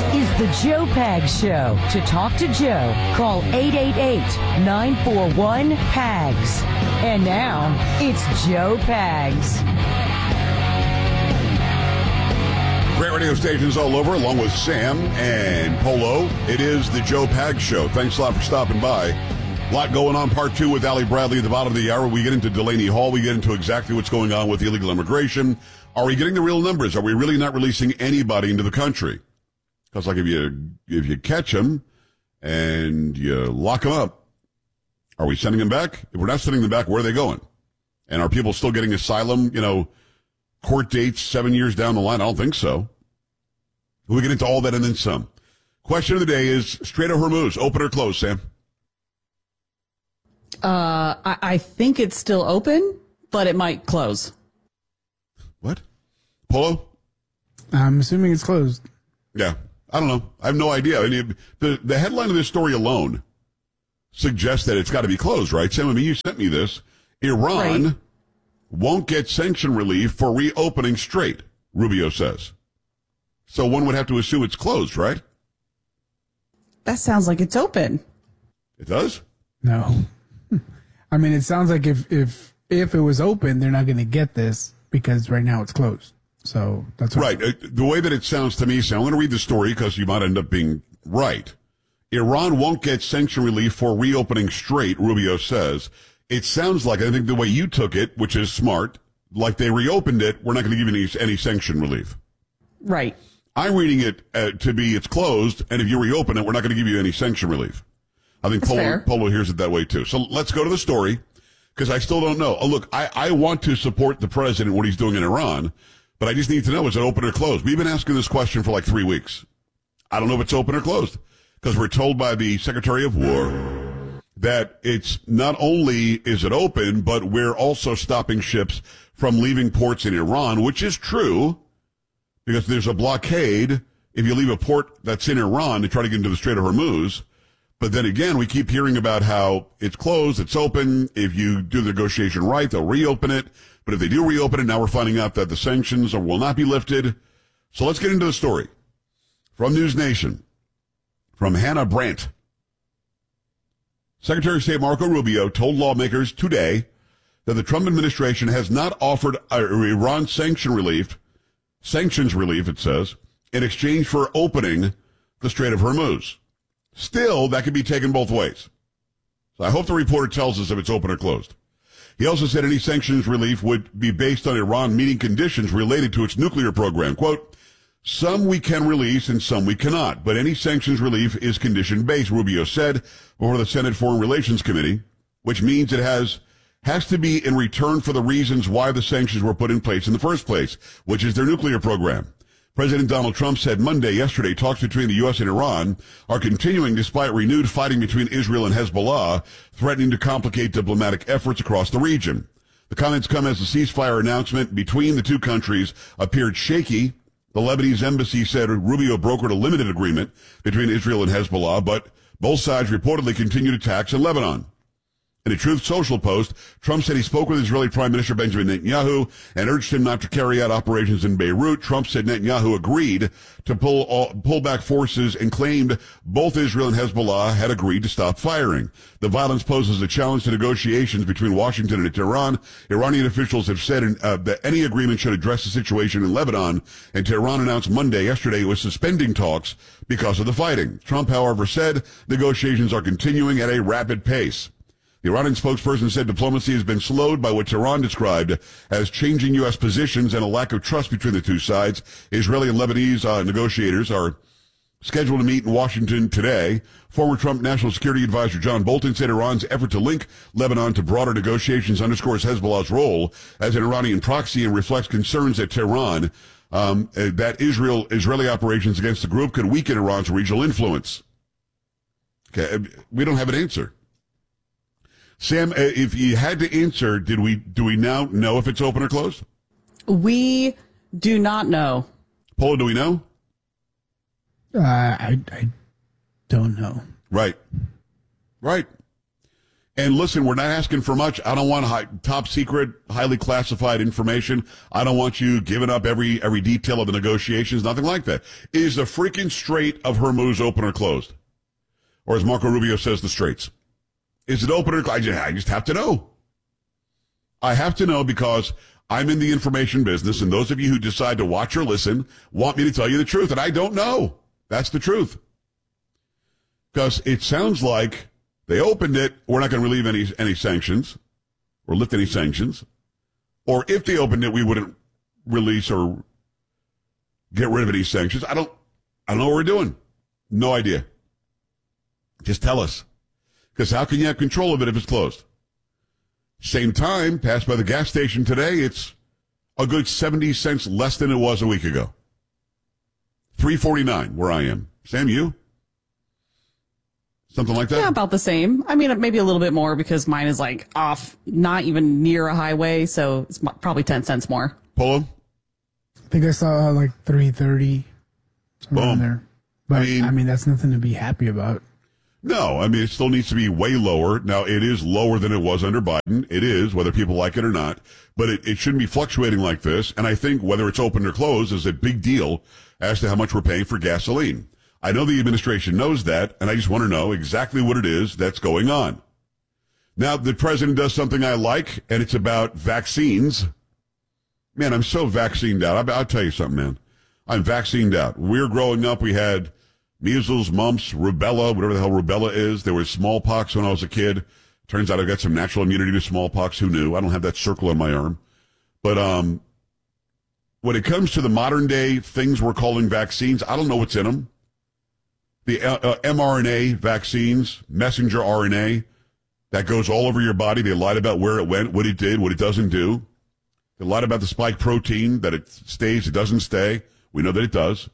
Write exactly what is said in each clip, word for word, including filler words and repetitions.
is the Joe Pags Show. To talk to Joe, call eight eight eight, nine four one, P A G S. And now, it's Joe Pags. Great radio stations all over, along with Sam and Polo. It is the Joe Pags Show. Thanks a lot for stopping by. A lot going on. Part two with Allie Bradley at the bottom of the hour. We get into Delaney Hall. We get into exactly what's going on with illegal immigration. Are we getting the real numbers? Are we really not releasing anybody into the country? Because, like, if you if you catch them and you lock them up, are we sending them back? If we're not sending them back, where are they going? And are people still getting asylum, you know, court dates seven years down the line? I don't think so. We'll get into all that and then some. Question of the day is Strait of Hormuz, open or closed, Sam? Uh, I, I think it's still open, but it might close. What? Polo? I'm assuming it's closed. Yeah. I don't know. I have no idea. I mean, the, the headline of this story alone suggests that it's got to be closed, right? Sam, I mean, you sent me this. Iran right. won't get sanction relief for reopening Strait, Rubio says. So one would have to assume it's closed, right? That sounds like it's open. It does? No. I mean, it sounds like if, if, if it was open, they're not going to get this because right now it's closed. So that's right. Uh, the way that it sounds to me, Sam, I'm going to read the story because you might end up being right. Iran won't get sanction relief for reopening Strait, Rubio says. It sounds like, I think the way you took it, which is smart, like they reopened it, we're not going to give you any, any sanction relief. Right. I'm reading it uh, to be it's closed, and if you reopen it, we're not going to give you any sanction relief. I think Polo, Polo hears it that way, too. So let's go to the story, because I still don't know. Oh, look, I, I want to support the president, what he's doing in Iran, but I just need to know, is it open or closed? We've been asking this question for like three weeks. I don't know if it's open or closed, because we're told by the Secretary of War that it's not only is it open, but we're also stopping ships from leaving ports in Iran, which is true, because there's a blockade if you leave a port that's in Iran to try to get into the Strait of Hormuz. But then again, we keep hearing about how it's closed, it's open. If you do the negotiation right, they'll reopen it. But if they do reopen it, now we're finding out that the sanctions are, will not be lifted. So let's get into the story. From News Nation, from Hannah Brandt. Secretary of State Marco Rubio told lawmakers today that the Trump administration has not offered Iran sanction relief, sanctions relief, it says, in exchange for opening the Strait of Hormuz. Still, that could be taken both ways. So I hope the reporter tells us if it's open or closed. He also said any sanctions relief would be based on Iran meeting conditions related to its nuclear program. Quote, some we can release and some we cannot, but any sanctions relief is condition-based, Rubio said before the Senate Foreign Relations Committee, which means it has has to be in return for the reasons why the sanctions were put in place in the first place, which is their nuclear program. President Donald Trump said Monday, yesterday, talks between the U S and Iran are continuing despite renewed fighting between Israel and Hezbollah, threatening to complicate diplomatic efforts across the region. The comments come as the ceasefire announcement between the two countries appeared shaky. The Lebanese embassy said Rubio brokered a limited agreement between Israel and Hezbollah, but both sides reportedly continued attacks in Lebanon. In a Truth Social post, Trump said he spoke with Israeli Prime Minister Benjamin Netanyahu and urged him not to carry out operations in Beirut. Trump said Netanyahu agreed to pull all, pull back forces and claimed both Israel and Hezbollah had agreed to stop firing. The violence poses a challenge to negotiations between Washington and Tehran. Iranian officials have said uh, that any agreement should address the situation in Lebanon, and Tehran announced Monday, yesterday, it was suspending talks because of the fighting. Trump, however, said negotiations are continuing at a rapid pace. The Iranian spokesperson said diplomacy has been slowed by what Tehran described as changing U S positions and a lack of trust between the two sides. Israeli and Lebanese uh, negotiators are scheduled to meet in Washington today. Former Trump National Security Advisor John Bolton said Iran's effort to link Lebanon to broader negotiations underscores Hezbollah's role as an Iranian proxy and reflects concerns that Tehran, um, that Israel, Israeli operations against the group could weaken Iran's regional influence. Okay, we don't have an answer. Sam, if you had to answer, did we do we now know if it's open or closed? We do not know. Polo, do we know? Uh, I I don't know. Right, right. And listen, we're not asking for much. I don't want high, top secret, highly classified information. I don't want you giving up every every detail of the negotiations, nothing like that. Is the freaking Strait of Hormuz open or closed? Or as Marco Rubio says, the Straits. Is it open or closed? I just, I just have to know. I have to know because I'm in the information business, and those of you who decide to watch or listen want me to tell you the truth, and I don't know. That's the truth. Because it sounds like they opened it, we're not going to relieve any any sanctions or lift any sanctions. Or if they opened it, we wouldn't release or get rid of any sanctions. I don't I don't know what we're doing. No idea. Just tell us. Because how can you have control of it if it's closed? Same time, passed by the gas station today, it's a good seventy cents less than it was a week ago. three forty-nine where I am. Sam, you? Something like that? Yeah, about the same. I mean, maybe a little bit more because mine is like off, not even near a highway, so it's probably ten cents more. Polo? I think I saw like three thirty somewhere Boom. in there. But I mean- I mean, that's nothing to be happy about. No, I mean, it still needs to be way lower. Now, it is lower than it was under Biden. It is, whether people like it or not. But it, it shouldn't be fluctuating like this. And I think whether it's open or closed is a big deal as to how much we're paying for gasoline. I know the administration knows that, and I just want to know exactly what it is that's going on. Now, the president does something I like, and it's about vaccines. Man, I'm so vaccinated out. I'll tell you something, man. I'm vaccinated out. When we were growing up, we had measles, mumps, rubella, whatever the hell rubella is. There was smallpox when I was a kid. Turns out I've got some natural immunity to smallpox. Who knew? I don't have that circle on my arm. But um, when it comes to the modern day things we're calling vaccines, I don't know what's in them. The uh, uh, mRNA vaccines, messenger R N A, that goes all over your body. They lied about where it went, what it did, what it doesn't do. They lied about the spike protein, that it stays, it doesn't stay. We know that it does.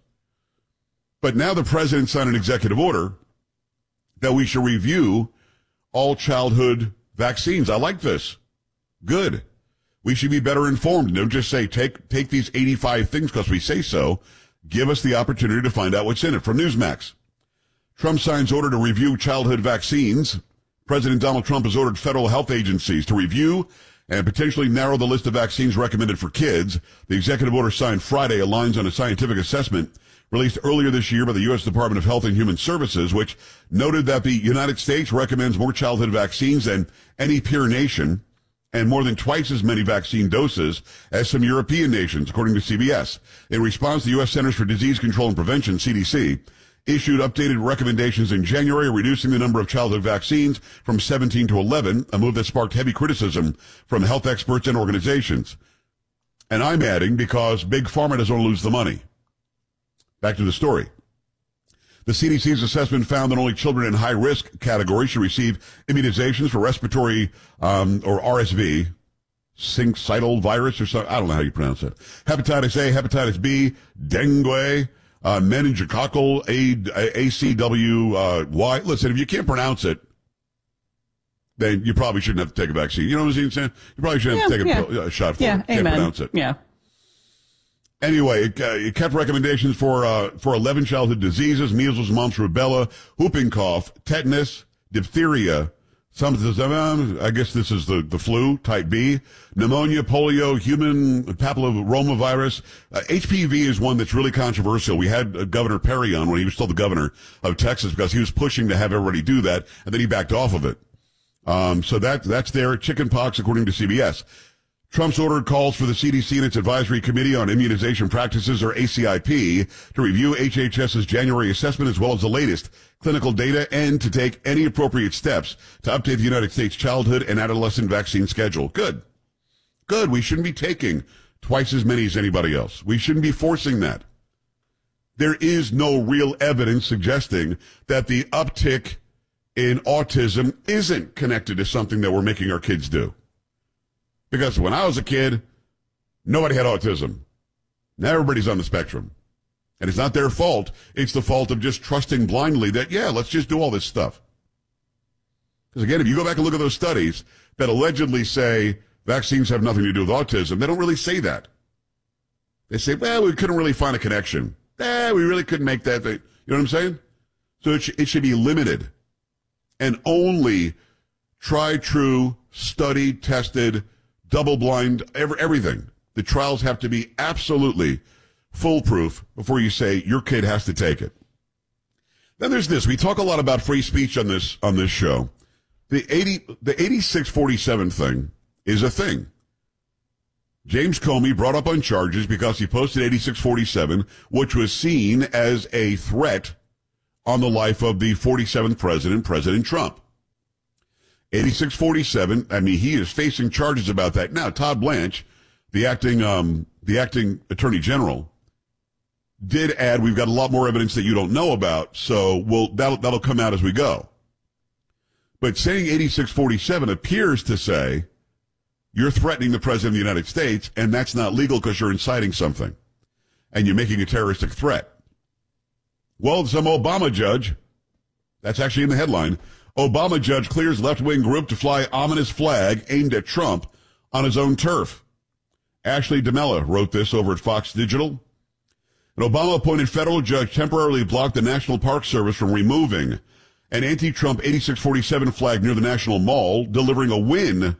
But now the president signed an executive order that we should review all childhood vaccines. I like this. Good. We should be better informed. Don't just say, take take these eighty-five things because we say so. Give us the opportunity to find out what's in it. From Newsmax. Trump signs order to review childhood vaccines. President Donald Trump has ordered federal health agencies to review and potentially narrow the list of vaccines recommended for kids. The executive order signed Friday aligns on a scientific assessment released earlier this year by the U S Department of Health and Human Services, which noted that the United States recommends more childhood vaccines than any peer nation and more than twice as many vaccine doses as some European nations, according to C B S. In response, the U S Centers for Disease Control and Prevention, C D C, issued updated recommendations in January, reducing the number of childhood vaccines from seventeen to eleven, a move that sparked heavy criticism from health experts and organizations. And I'm adding because Big Pharma doesn't want to lose the money. Back to the story. The C D C's assessment found that only children in high-risk categories should receive immunizations for respiratory um, or R S V, syncytial virus or something. I don't know how you pronounce it. Hepatitis A, hepatitis B, dengue, uh, meningococcal, A, A C W Y. Listen, if you can't pronounce it, then you probably shouldn't have to take a vaccine. You know what I'm saying? You probably shouldn't have Yeah, to take a, yeah. pill, a shot for Yeah, it. Can't amen. pronounce it. Yeah. Anyway, it, uh, it kept recommendations for uh, for eleven childhood diseases: measles, mumps, rubella, whooping cough, tetanus, diphtheria. Some um, I guess this is the, the flu type B, pneumonia, polio, human papillomavirus. Uh, H P V is one that's really controversial. We had uh, Governor Perry on when he was still the governor of Texas because he was pushing to have everybody do that, and then he backed off of it. Um, so that that's there. Chicken pox, according to C B S. Trump's order calls for the C D C and its Advisory Committee on Immunization Practices, or A C I P, to review H H S's January assessment as well as the latest clinical data and to take any appropriate steps to update the United States childhood and adolescent vaccine schedule. Good. Good. We shouldn't be taking twice as many as anybody else. We shouldn't be forcing that. There is no real evidence suggesting that the uptick in autism isn't connected to something that we're making our kids do. Because when I was a kid, nobody had autism. Now everybody's on the spectrum. And it's not their fault. It's the fault of just trusting blindly that, yeah, let's just do all this stuff. Because again, if you go back and look at those studies that allegedly say vaccines have nothing to do with autism, they don't really say that. They say, well, we couldn't really find a connection. Eh, we really couldn't make that. Thing. You know what I'm saying? So it, sh- it should be limited. And only tried, true, studied, tested, double-blind, every, everything. The trials have to be absolutely foolproof before you say your kid has to take it. Then there's this. We talk a lot about free speech on this on this show. The eighty the eighty-six forty-seven thing is a thing. James Comey brought up on charges because he posted eighty-six forty-seven, which was seen as a threat on the life of the forty-seventh president, President Trump. eighty-six forty-seven, I mean, he is facing charges about that. Now, Todd Blanche, the acting um, the acting attorney general, did add, we've got a lot more evidence that you don't know about, so we'll, that'll, that'll come out as we go. But saying eighty-six forty-seven appears to say you're threatening the president of the United States, and that's not legal because you're inciting something, and you're making a terroristic threat. Well, some Obama judge, that's actually in the headline, Obama judge clears left-wing group to fly ominous flag aimed at Trump on his own turf. Ashley DeMella wrote this over at Fox Digital. An Obama-appointed federal judge temporarily blocked the National Park Service from removing an anti-Trump eighty-six forty-seven flag near the National Mall, delivering a win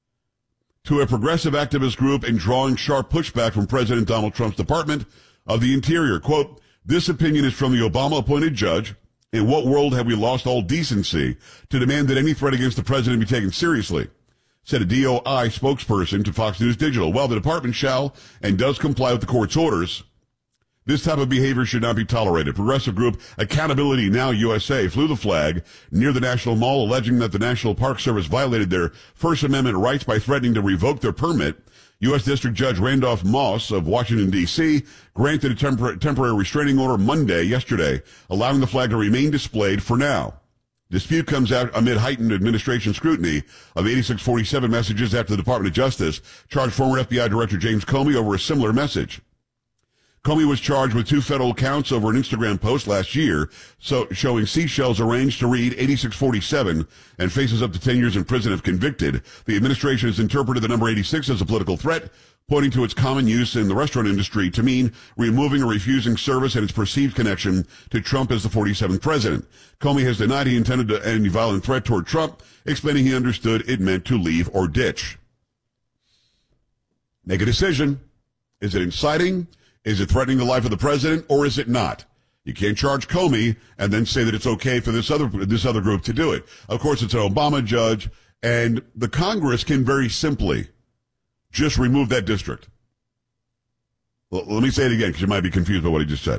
to a progressive activist group and drawing sharp pushback from President Donald Trump's Department of the Interior. Quote, this opinion is from the Obama-appointed judge. In what world have we lost all decency to demand that any threat against the president be taken seriously? Said a D O I spokesperson to Fox News Digital. Well, the department shall and does comply with the court's orders. This type of behavior should not be tolerated. Progressive group Accountability Now U S A flew the flag near the National Mall, alleging that the National Park Service violated their First Amendment rights by threatening to revoke their permit. U S District Judge Randolph Moss of Washington, D C granted a tempor- temporary restraining order Monday, yesterday, allowing the flag to remain displayed for now. Dispute comes out amid heightened administration scrutiny of eighty-six forty-seven messages after the Department of Justice charged former F B I Director James Comey over a similar message. Comey was charged with two federal counts over an Instagram post last year, so showing seashells arranged to read eighty-six forty-seven and faces up to ten years in prison if convicted. The administration has interpreted the number eighty-six as a political threat, pointing to its common use in the restaurant industry to mean removing or refusing service and its perceived connection to Trump as the forty-seventh president. Comey has denied he intended to any violent threat toward Trump, explaining he understood it meant to leave or ditch. Make a decision. Is it inciting? Is it threatening the life of the president, or is it not? You can't charge Comey and then say that it's okay for this other this other group to do it. Of course, it's an Obama judge, and the Congress can very simply just remove that district. Well, let me say it again, because you might be confused by what he just said.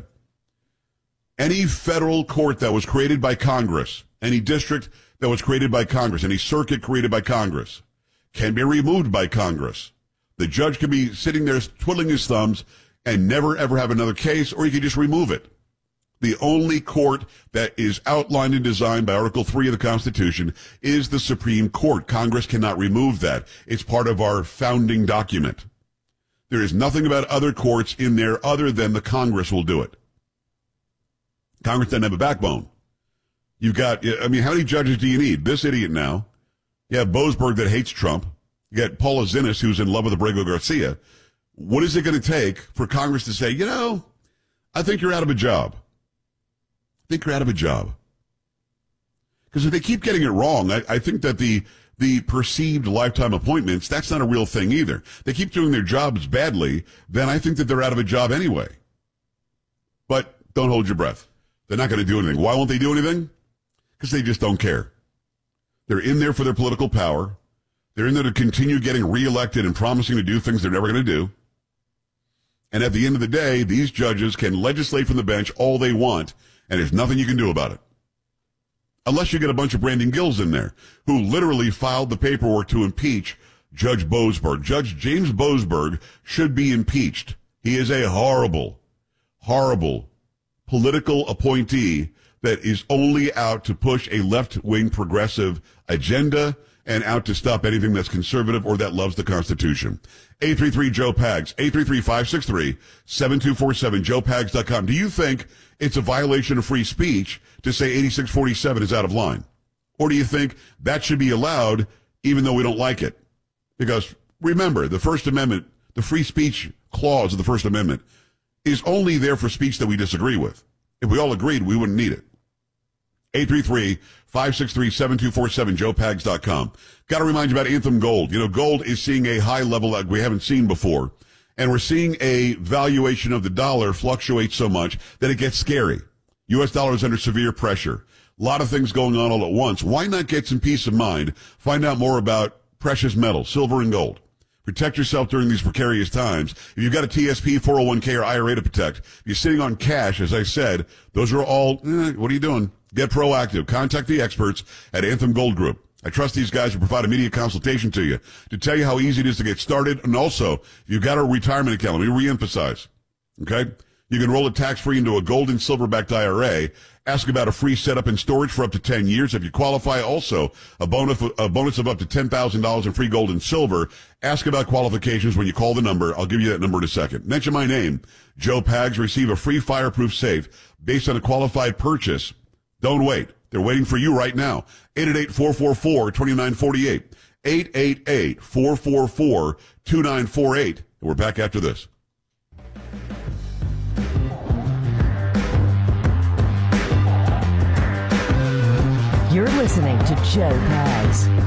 Any federal court that was created by Congress, any district that was created by Congress, any circuit created by Congress, can be removed by Congress. The judge could be sitting there twiddling his thumbs and never, ever have another case, or you can just remove it. The only court that is outlined and designed by Article three of the Constitution is the Supreme Court. Congress cannot remove that. It's part of our founding document. There is nothing about other courts in there other than the Congress will do it. Congress doesn't have a backbone. You've got, I mean, how many judges do you need? This idiot now. You have Boasberg that hates Trump. You got Paula Zinnes, who's in love with Abrego Garcia. What is it going to take for Congress to say, you know, I think you're out of a job? I think you're out of a job. Because if they keep getting it wrong, I, I think that the the perceived lifetime appointments, that's not a real thing either. They keep doing their jobs badly, then I think that they're out of a job anyway. But don't hold your breath. They're not going to do anything. Why won't they do anything? Because they just don't care. They're in there for their political power. They're in there to continue getting reelected and promising to do things they're never going to do. And at the end of the day, these judges can legislate from the bench all they want, and there's nothing you can do about it. Unless you get a bunch of Brandon Gills in there, who literally filed the paperwork to impeach Judge Boasberg. Judge James Boasberg should be impeached. He is a horrible, horrible political appointee that is only out to push a left-wing progressive agenda and out to stop anything that's conservative or that loves the Constitution. eight three three Joe Pags, eight three three, five six three, seven two four seven, joe pags dot com. Do you think it's a violation of free speech to say eighty-six forty-seven is out of line? Or do you think that should be allowed even though we don't like it? Because remember, the First Amendment, the free speech clause of the First Amendment is only there for speech that we disagree with. If we all agreed, we wouldn't need it. eight three three, five six three, seven two four seven, joe pags dot com. Got to remind you about Anthem Gold. You know, gold is seeing a high level that we haven't seen before. And we're seeing a valuation of the dollar fluctuate so much that it gets scary. U S dollar is under severe pressure. A lot of things going on all at once. Why not get some peace of mind? Find out more about precious metals, silver and gold. Protect yourself during these precarious times. If you've got a T S P, four oh one k, or I R A to protect, if you're sitting on cash, as I said, those are all, eh, what are you doing? Get proactive. Contact the experts at Anthem Gold Group. I trust these guys to provide immediate consultation to you to tell you how easy it is to get started. And also, if you've got a retirement account, let me reemphasize, okay? You can roll it tax-free into a gold and silver-backed I R A. Ask about a free setup and storage for up to ten years. If you qualify, also a bonus, a bonus of up to ten thousand dollars in free gold and silver. Ask about qualifications when you call the number. I'll give you that number in a second. Mention my name, Joe Pags. Receive a free fireproof safe based on a qualified purchase. Don't wait. They're waiting for you right now. eight eight eight, four four four, two nine four eight. eight eight eight, four four four, two nine four eight. And we're back after this. You're listening to Joe Pags.